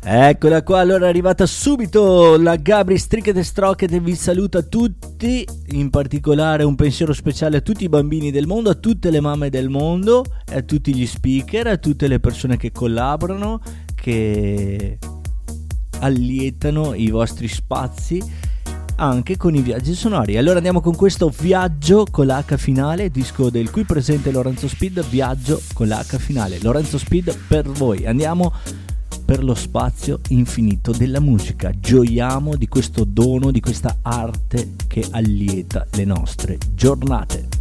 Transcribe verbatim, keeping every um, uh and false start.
Eccola qua, allora è arrivata subito la Gabri Stricket e Strocket e vi saluta tutti, in particolare un pensiero speciale a tutti i bambini del mondo, a tutte le mamme del mondo, a tutti gli speaker, a tutte le persone che collaborano, che allietano i vostri spazi anche con i viaggi sonori. Allora andiamo con questo Viaggio con l'H finale, disco del qui presente Lorenzo Speed, Viaggio con l'H finale, Lorenzo Speed per voi. Andiamo per lo spazio infinito della musica, gioiamo di questo dono, di questa arte che allieta le nostre giornate.